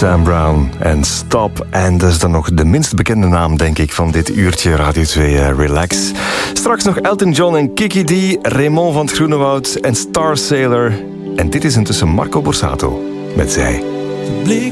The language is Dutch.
Sam Brown en Stop. En dat is dan nog de minst bekende naam, denk ik, van dit uurtje Radio 2 Relax. Straks nog Elton John en Kiki D, Raymond van het Groenewoud en Star Sailor. En dit is intussen Marco Borsato met Zij.